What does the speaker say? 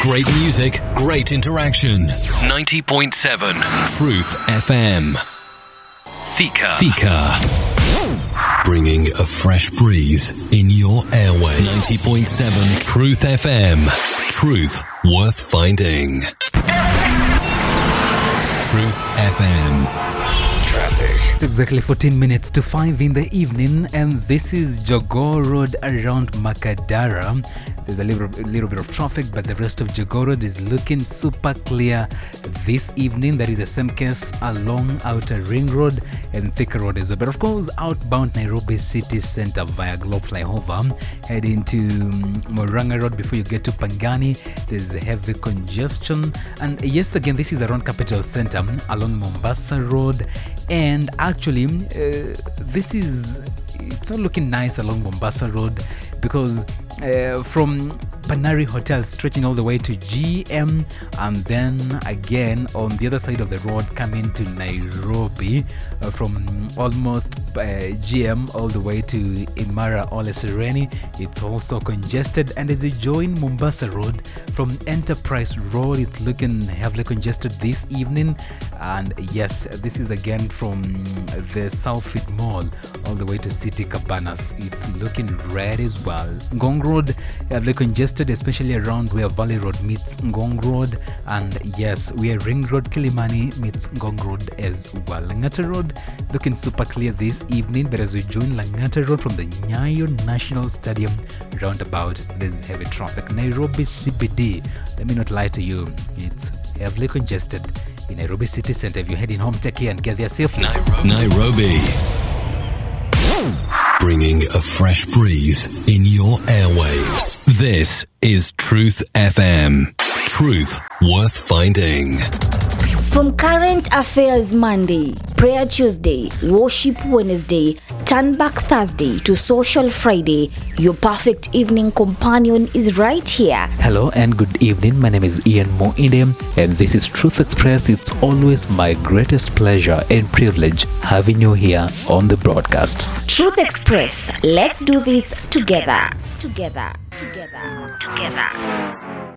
Great music, great interaction. 90.7 Truth FM. Thika. Bringing a fresh breeze in your airway. 90.7 Truth FM. Truth worth finding. Truth FM. Traffic. It's exactly 14 minutes to 5 in the evening, and this is Jogoo Road around Makadara. There's a little bit of traffic, but the rest of Jogoo Road is looking super clear this evening. That is the same case along Outer Ring Road and Thika Road as well. But of course, outbound Nairobi City Centre via Globe Flyover, head into Murang'a Road before you get to Pangani. There's heavy congestion. And yes, again, this is around Capital Centre along Mombasa Road. And actually, it's not looking nice along Mombasa Road because from Panari Hotel stretching all the way to GM, and then again on the other side of the road coming to Nairobi from almost GM all the way to Imara Ole Sereni. It's also congested, and as you join Mombasa Road from Enterprise Road, it's looking heavily congested this evening. And yes, this is again from the Southfield Mall all the way to City Cabanas. It's looking red as well. Ngong Road heavily congested, especially around where Valley Road meets Ngong Road, and yes, where Ring Road Kilimani meets Ngong Road as well. Langata Road looking super clear this evening, but as we join Langata Road from the Nyayo National Stadium roundabout, there's heavy traffic. Nairobi CBD, let me not lie to you, it's heavily congested in Nairobi City Centre. If you're heading home, take care and get there safely. Nairobi. Bringing a fresh breeze in your airwaves. This is Truth FM. Truth worth finding. From Current Affairs Monday, Prayer Tuesday, Worship Wednesday, Turn Back Thursday to Social Friday, your perfect evening companion is right here. Hello and good evening. My name is Ian Moinde, and this is Truth Express. It's always my greatest pleasure and privilege having you here on the broadcast. Truth Express. Let's do this together.